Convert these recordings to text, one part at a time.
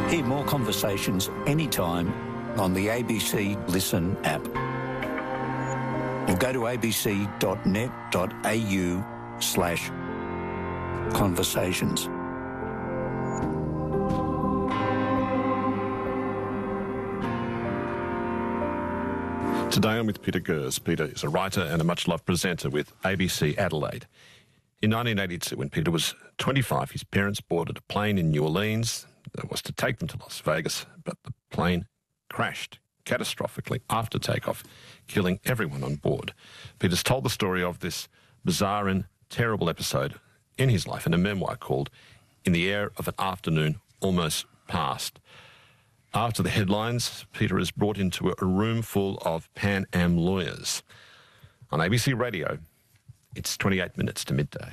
Hear more conversations anytime on the ABC Listen app. Or go to abc.net.au/conversations. Today I'm with Peter Gers. Peter is a writer and a much-loved presenter with ABC Adelaide. In 1982, when Peter was 25, his parents boarded a plane in New Orleans that was to take them to Las Vegas, but the plane crashed catastrophically after takeoff, killing everyone on board. Peter's told the story of this bizarre and terrible episode in his life in a memoir called In the Air of an Afternoon Almost Past. After the headlines, Peter is brought into a room full of Pan Am lawyers. On ABC Radio, it's 28 minutes to midday.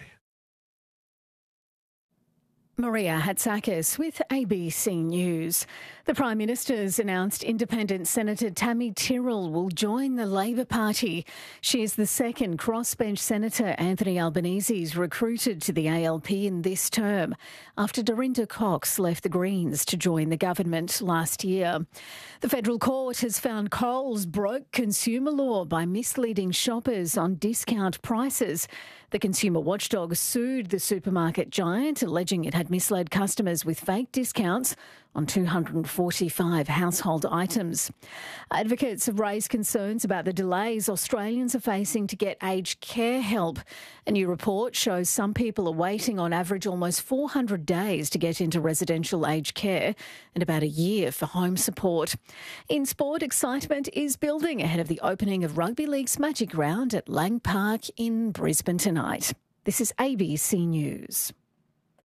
Maria Hatzakis with ABC News. The Prime Minister's announced independent Senator Tammy Tyrrell will join the Labor Party. She is the second crossbench Senator Anthony Albanese's recruited to the ALP in this term, after Dorinda Cox left the Greens to join the government last year. The Federal Court has found Coles broke consumer law by misleading shoppers on discount prices. The consumer watchdog sued the supermarket giant, alleging it had misled customers with fake discounts on 245 household items. Advocates have raised concerns about the delays Australians are facing to get aged care help. A new report shows some people are waiting on average almost 400 days to get into residential aged care and about a year for home support. In sport, excitement is building ahead of the opening of Rugby League's Magic Round at Lang Park in Brisbane tonight. This is ABC News.